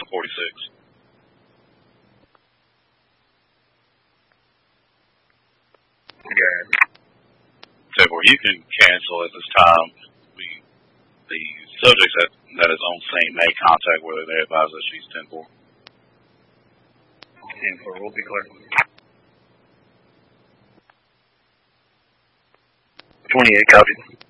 1046. Yeah. Therefore, you can cancel at this time. The subject that is on scene may contact whether they advise that she's 10-4. 10-4 will be clear. 28 copied.